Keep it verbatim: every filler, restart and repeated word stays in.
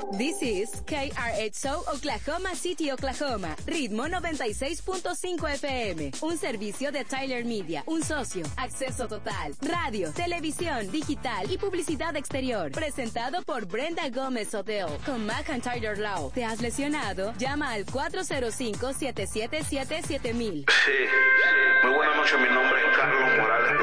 This is K R H O Oklahoma City, Oklahoma. Ritmo noventa y seis punto cinco F M. Un servicio de Tyler Media. Un socio. Acceso total. Radio, televisión, digital y publicidad exterior. Presentado por Brenda Gómez Hotel. Con McIntyre Law. ¿Te has lesionado? Llama al cuatro cero cinco, siete siete siete, siete mil. Sí. Muy buenas noches. Mi nombre es Carlos Morales